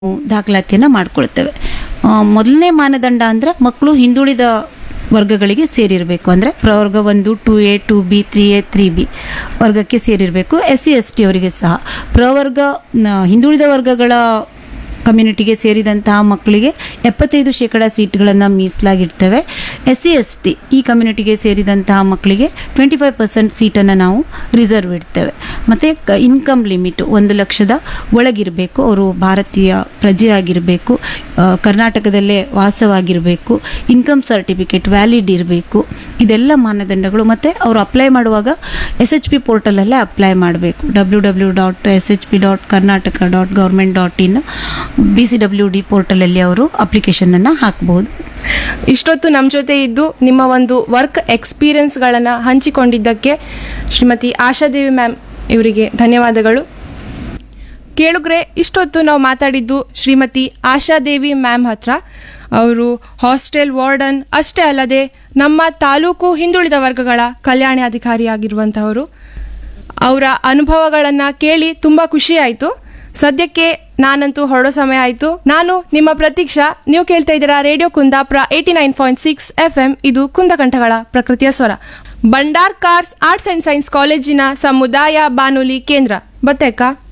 ದಾಖಲಾತಿಯನ್ನು ಮಾಡ್ಕೊಳ್ತೇವೆ. ಮೊದಲನೇ ಮಾನದಂಡ ಅಂದರೆ ಮಕ್ಕಳು ಹಿಂದುಳಿದ ವರ್ಗಗಳಿಗೆ ಸೇರಿರಬೇಕು. ಅಂದರೆ ಪ್ರವರ್ಗ 1, 2A, 2B, 3A, 3B ವರ್ಗಕ್ಕೆ ಸೇರಿರಬೇಕು. SC ST ಅವರಿಗೆ ಸಹ ಪ್ರವರ್ಗ ಹಿಂದುಳಿದ ವರ್ಗಗಳ ಕಮ್ಯುನಿಟಿಗೆ ಸೇರಿದಂತಹ ಮಕ್ಕಳಿಗೆ 75% ಸೀಟ್ಗಳನ್ನು ಮೀಸಲಾಗಿಡ್ತೇವೆ. SC ST ಈ ಕಮ್ಯುನಿಟಿಗೆ ಸೇರಿದಂತಹ ಮಕ್ಕಳಿಗೆ 25% ಸೀಟನ್ನು ನಾವು ರಿಸರ್ವ್ ಇಡ್ತೇವೆ. ಮತ್ತು ಇನ್ಕಮ್ ಲಿಮಿಟ್ 1 ಲಕ್ಷದ ಒಳಗಿರಬೇಕು, ಅವರು ಭಾರತೀಯ ಪ್ರಜೆಯಾಗಿರಬೇಕು, ಕರ್ನಾಟಕದಲ್ಲೇ ವಾಸವಾಗಿರಬೇಕು, ಇನ್ಕಮ್ ಸರ್ಟಿಫಿಕೇಟ್ ವ್ಯಾಲಿಡ್ ಇರಬೇಕು. ಇದೆಲ್ಲ ಮಾನದಂಡಗಳು. ಮತ್ತು ಅವರು ಅಪ್ಲೈ ಮಾಡುವಾಗ SHP ಪೋರ್ಟಲಲ್ಲೇ ಅಪ್ಲೈ ಮಾಡಬೇಕು. www.shp.karnataka.government.in BCWD ಪೋರ್ಟಲಲ್ಲಿ ಅವರು ಅಪ್ಲಿಕೇಶನನ್ನು ಹಾಕಬಹುದು. ಇಷ್ಟೊತ್ತು ನಮ್ಮ ಜೊತೆ ಇದ್ದು ನಿಮ್ಮ ಒಂದು ವರ್ಕ್ ಎಕ್ಸ್ಪೀರಿಯನ್ಸ್ಗಳನ್ನು ಹಂಚಿಕೊಂಡಿದ್ದಕ್ಕೆ ಶ್ರೀಮತಿ ಆಶಾದೇವಿ ಮ್ಯಾಮ್ ಇವರಿಗೆ ಧನ್ಯವಾದಗಳು. ಕೇಳುಗ್ರೆ, ಇಷ್ಟೊತ್ತು ನಾವು ಮಾತಾಡಿದ್ದು ಶ್ರೀಮತಿ ಆಶಾದೇವಿ ಮ್ಯಾಮ್ ಹತ್ರ. ಅವರು ಹಾಸ್ಟೆಲ್ ವಾರ್ಡನ್ ಅಷ್ಟೇ ಅಲ್ಲದೆ ನಮ್ಮ ತಾಲೂಕು ಹಿಂದುಳಿದ ವರ್ಗಗಳ ಕಲ್ಯಾಣಾಧಿಕಾರಿಯಾಗಿರುವಂಥವರು. ಅವರ ಅನುಭವಗಳನ್ನು ಕೇಳಿ ತುಂಬ ಖುಷಿ ಆಯಿತು. ಸದ್ಯಕ್ಕೆ ನಾನಂತೂ ಹೊರಡೋ ಸಮಯ ಆಯಿತು. ನಾನು ನಿಮ್ಮ ಪ್ರತೀಕ್ಷಾ. ನೀವು ಕೇಳ್ತಾ ಇದ್ದೀರಾ ರೇಡಿಯೋ ಕುಂದಾಪುರ 89.6 FM. ಇದು ಕುಂದಕಂಠಗಳ ಪ್ರಕೃತಿಯ ಸ್ವರ. Bhandar cars arts and science ಕಾಲೇಜಿನ ಸಮುದಾಯ ಬಾನುಲಿ ಕೇಂದ್ರ. ಬತ್ತೇಕ